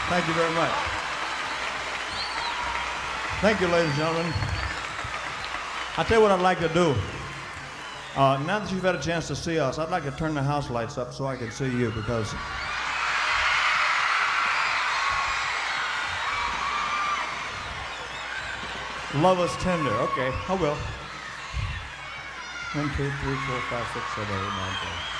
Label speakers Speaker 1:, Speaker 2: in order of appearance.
Speaker 1: Thank you very much. Thank you, ladies and gentlemen. I'll tell you what I'd like to do. Now that you've had a chance to see us, I'd like to turn the house lights up so I can see you because love is tender. Okay, I will. 1, 2, 3, 4, 5, 6, 7, 8, 9, 10.